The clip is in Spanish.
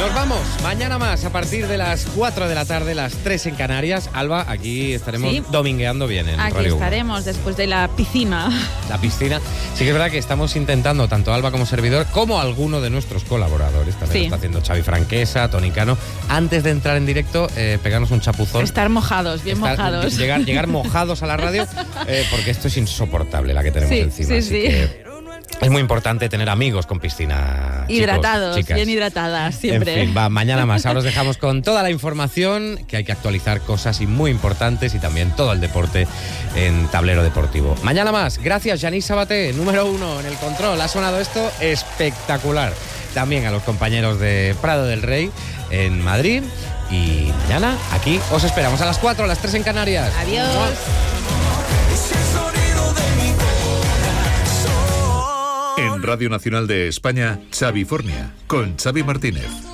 Nos vamos. Mañana más, a partir de las 4 de la tarde, las 3 en Canarias. Alba, aquí estaremos domingueando bien en Aquí Radio estaremos después de la piscina. La piscina. Sí que es verdad que estamos intentando, tanto Alba como servidor, como alguno de nuestros colaboradores, también lo está haciendo Xavi Franquesa, Toni Cano, antes de entrar en directo, pegarnos un chapuzón. Estar mojados, mojados. Llegar mojados a la radio, porque esto es insoportable la que tenemos encima. Así que es muy importante tener amigos con piscina. Hidratados, chicos, bien hidratadas, siempre. En fin, mañana más. Ahora os dejamos con toda la información, que hay que actualizar cosas y muy importantes, y también todo el deporte en Tablero Deportivo. Mañana más. Gracias, Yanis Sabaté, número 1 en el control. Ha sonado esto espectacular. También a los compañeros de Prado del Rey en Madrid. Y mañana aquí os esperamos a las 4, a las 3 en Canarias. Adiós. En Radio Nacional de España, Xavi Fornia, con Xavi Martínez.